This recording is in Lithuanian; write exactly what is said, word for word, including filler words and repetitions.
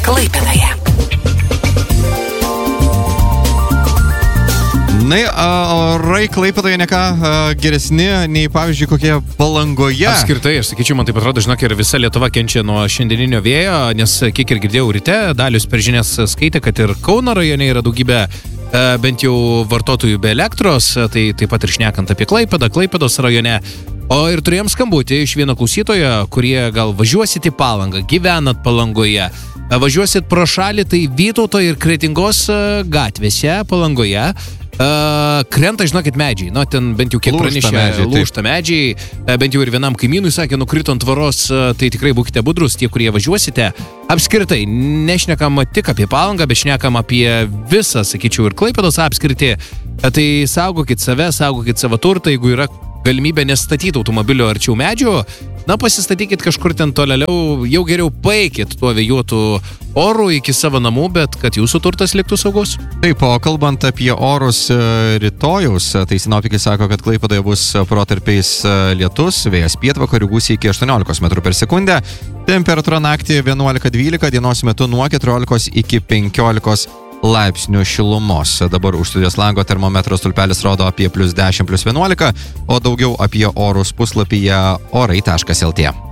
Klaipėdoje. Na, orai Klaipėdoje ne ką geresni nei, pavyzdžiui, kokie Palangoje. Apskritai, aš sakyčiau, man taip atrodo, žinok, ir visa Lietuva kenčia nuo šiandieninio vėjo, nes kiek ir girdėjau ryte, Dalius per žinias skaitė, kad ir Kauno rajone yra daugybė bent jau vartotojų be elektros, tai taip pat ir šnekant apie Klaipėdą, Klaipėdos rajone. O ir turėjom skambutį iš vieno klausytojo, kurie gal važiuosit į Palangą, gyvenat Palangoje, važiuosit pro šalį, tai Vytauto ir Kretingos gatvėse Palangoje. Uh, krenta, žinokit, medžiai. Nu, ten bent jau kiek pranešė, medžiai, lūžta medžiai. Uh, bent jau ir vienam kaimynui sakė, nukrito ant tvoros, uh, tai tikrai būkite budrus, tie, kurie važiuosite. Apskritai, nešnekam tik apie Palangą, bet šnekam apie visą, sakyčiau, ir Klaipėdos apskritį. Uh, tai saugokit save, saugokit savo turtą, jeigu yra galimybė nestatyti automobilio arčiau medžio, na, pasistatykit kažkur ten tolėliau, jau geriau paeikit tuo vėjuotų orų iki savo namų, bet kad jūsų turtas liktų saugus. Taip, o kalbant apie orus rytojaus, tai sinoptikai sako, kad Klaipėdoje bus protarpiais lietus, vėjas pietvakarių gūsiai iki aštuoniolikos metrų per sekundę, temperatūra naktį vienuolika dvylika, dienos metu nuo keturiolikos iki penkiolikos laipsnių šilumos. Dabar už studijos lango termometro stulpelis rodo apie plius dešimt, plius vienuolika, o daugiau apie orus puslapyje orai taškas lt.